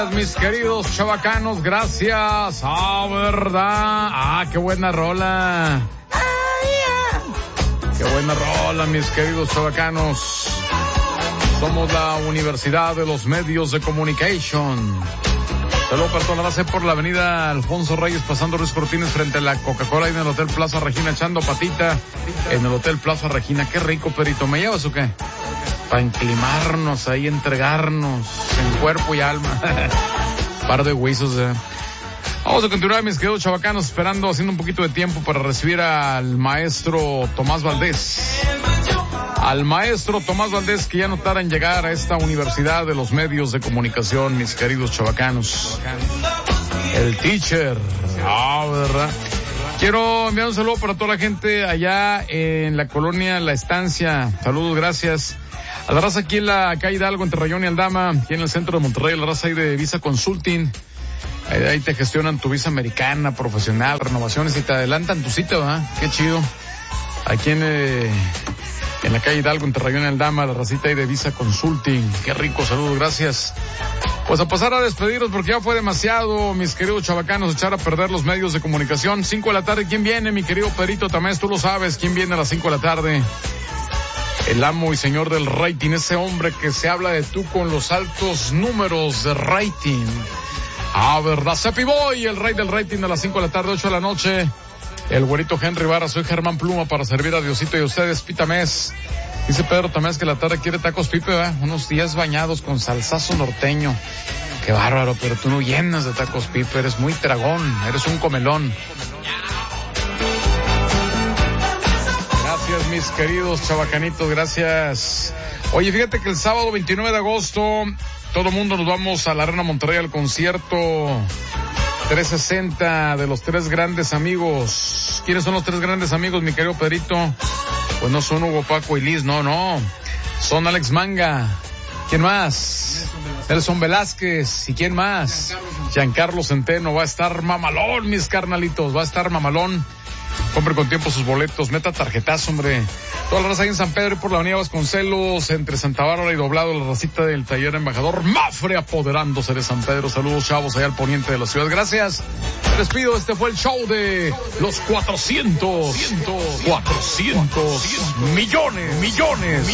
Mis queridos chavacanos, gracias. ¿Verdad? Qué buena rola. Qué buena rola, mis queridos chavacanos. Somos la Universidad de los Medios de Comunicación. Saludos para toda la raza por la avenida Alfonso Reyes, pasando Ruiz Cortines frente a la Coca-Cola y en el Hotel Plaza Regina, echando patita en el Hotel Plaza Regina. Qué rico, Perito. ¿Me llevas o qué? Para enclimarnos ahí, entregarnos en cuerpo y alma. Par de huesos, Vamos a continuar, mis queridos chavacanos, esperando, haciendo un poquito de tiempo para recibir al maestro Tomás Valdés. Al maestro Tomás Valdés, que ya no tarda en llegar a esta Universidad de los Medios de Comunicación, mis queridos chavacanos. El teacher. ¿Verdad? Quiero enviar un saludo para toda la gente allá en la colonia La Estancia. Saludos, gracias. A la raza aquí en la calle Hidalgo, entre Rayón y Aldama, aquí en el centro de Monterrey, la raza ahí de Visa Consulting. Ahí te gestionan tu visa americana, profesional, renovaciones y te adelantan tu cita, ¿verdad? Qué chido. Aquí en la calle Hidalgo, entre Rayón y Aldama, la racita ahí de Visa Consulting. Qué rico, saludos, gracias. Pues a pasar a despedirnos porque ya fue demasiado, mis queridos chavacanos, echar a perder los medios de comunicación. 5 de la tarde, ¿quién viene, mi querido Perito Tamés? Tú lo sabes, ¿quién viene a las 5 de la tarde? El amo y señor del rating, ese hombre que se habla de tú con los altos números de rating. ¿Verdad? Cepi Boy, el rey del rating a las 5 de la tarde, 8 de la noche. El güerito Henry Barra, soy Germán Pluma para servir a Diosito y a ustedes, Pitamés. Dice Pedro Tamés que la tarde quiere tacos Pipe, ¿verdad? Unos días bañados con salsazo norteño. Qué bárbaro, pero tú no llenas de tacos Pipe, eres muy tragón, eres un comelón. Gracias, mis queridos chavacanitos, gracias. Oye, fíjate que el sábado 29 de agosto, todo mundo nos vamos a la Arena Monterrey al concierto 360 de los tres grandes amigos. ¿Quiénes son los tres grandes amigos, mi querido Pedrito? Pues no son Hugo, Paco y Liz, no. Son Alex Manga. ¿Quién más? Nelson Velázquez. ¿Y quién más? Giancarlo Centeno. Va a estar mamalón, mis carnalitos. Va a estar mamalón. Compre con tiempo sus boletos, meta tarjetazo, hombre. Toda la raza ahí en San Pedro y por la avenida Vasconcelos, entre Santa Bárbara y Doblado, la racita del taller Embajador Mafre apoderándose de San Pedro. Saludos, chavos, allá al poniente de la ciudad. Gracias. Me despido. Este fue el show de los 400 millones.